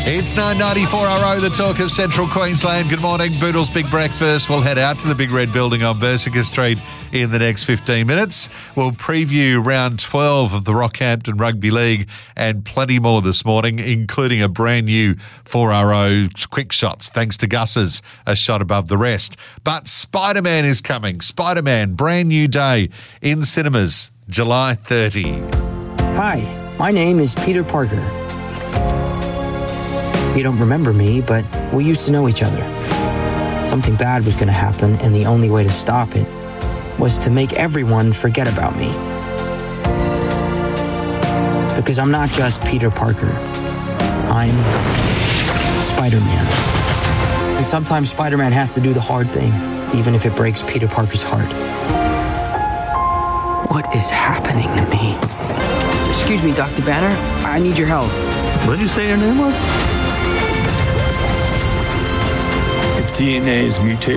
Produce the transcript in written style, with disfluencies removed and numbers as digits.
It's 9:94 the talk of Central Queensland. Good morning, Boodle's Big Breakfast. We'll head out to the Big Red Building on Berserker Street in the next 15 minutes. We'll preview round 12 of the Rockhampton Rugby League and plenty more this morning, including a brand new 4RO quick shots, thanks to Gus's, a shot above the rest. But Spider-Man is coming. Spider-Man, brand new day in cinemas, July 30. Hi, my name is Peter Parker. You don't remember me, but we used to know each other. Something bad was going to happen, and the only way to stop it was to make everyone forget about me. Because I'm not just Peter Parker. I'm Spider-Man. And sometimes Spider-Man has to do the hard thing, even if it breaks Peter Parker's heart. What is happening to me? Excuse me, Dr. Banner. I need your help. What did you say your name was? If DNA is mutated